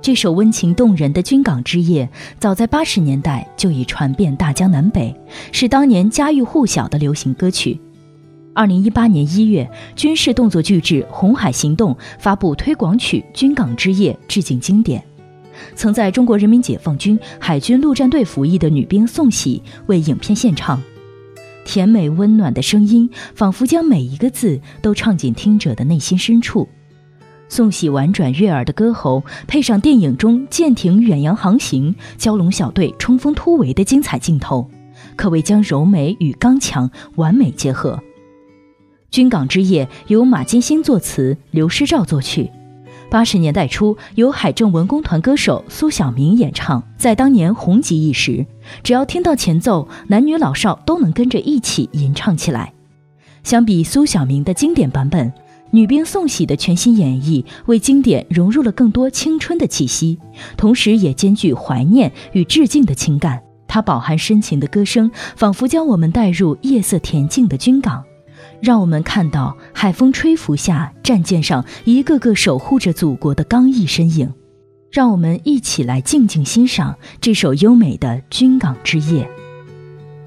这首温情动人的《军港之夜》早在80年代就已传遍大江南北，是当年家喻户晓的流行歌曲。2018年1月，军事动作巨制《红海行动》发布推广曲《军港之夜》，致敬经典。曾在中国人民解放军海军陆战队服役的女兵宋喜为影片献唱，甜美温暖的声音仿佛将每一个字都唱进听者的内心深处。宋喜婉转悦耳的歌喉，配上电影中舰艇远洋航行、蛟龙小队冲锋突围的精彩镜头，可谓将柔美与刚强完美结合。军港之夜由马金星作词，刘诗照作曲。80年代初，由海政文工团歌手苏小明演唱，在当年红极一时。只要听到前奏，男女老少都能跟着一起吟唱起来。相比苏小明的经典版本，女兵宋喜的全新演绎为经典融入了更多青春的气息，同时也兼具怀念与致敬的情感。她饱含深情的歌声，仿佛将我们带入夜色恬静的军港，让我们看到海风吹拂下战舰上一个个守护着祖国的刚毅身影。让我们一起来静静欣赏这首优美的《军港之夜》。